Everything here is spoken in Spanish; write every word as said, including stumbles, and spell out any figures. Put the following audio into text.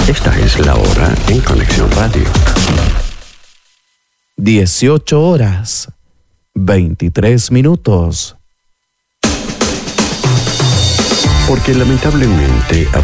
Esta es la hora en Conexión Radio. dieciocho horas, veintitrés minutos. Porque lamentablemente